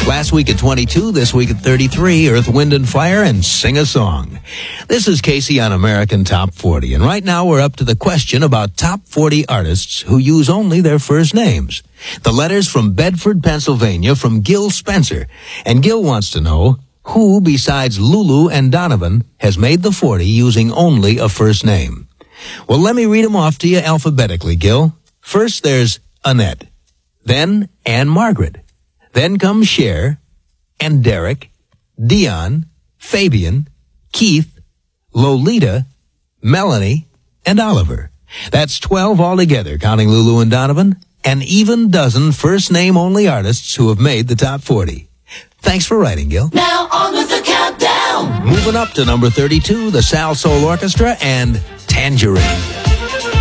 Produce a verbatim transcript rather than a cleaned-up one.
Last week at twenty-two, this week at thirty-three, Earth, Wind and Fire and Sing a Song. This is Casey on American Top forty, and right now we're up to the question about top forty artists who use only their first names. The letter's from Bedford, Pennsylvania, from Gil Spencer, and Gil wants to know who, besides Lulu and Donovan, has made the forty using only a first name. Well, let me read them off to you alphabetically, Gil. First, there's Annette. Then, Anne Margaret. Then comes Cher, and Derek, Dion, Fabian, Keith, Lolita, Melanie, and Oliver. That's twelve altogether, counting Lulu and Donovan, an even dozen first-name-only artists who have made the top forty. Thanks for writing, Gil. Now on with the countdown. Moving up to number thirty-two, the Sal Soul Orchestra and Tangerine.